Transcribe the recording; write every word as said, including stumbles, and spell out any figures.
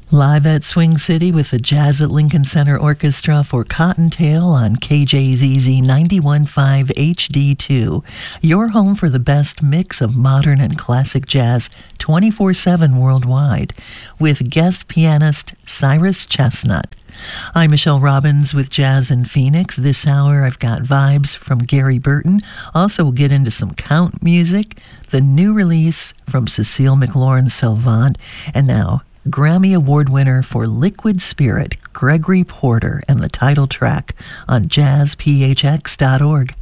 Live at Swing City with the Jazz at Lincoln Center Orchestra for Cottontail on K J Z Z ninety-one point five H D two. Your home for the best mix of modern and classic jazz twenty-four seven worldwide with guest pianist Cyrus Chestnut. I'm Michelle Robbins with Jazz in Phoenix. This hour I've got vibes from Gary Burton. Also we'll get into some count music, the new release from Cecile McLaurin-Salvant, and now Grammy Award winner for Liquid Spirit, Gregory Porter, and the title track on jazz p h x dot org.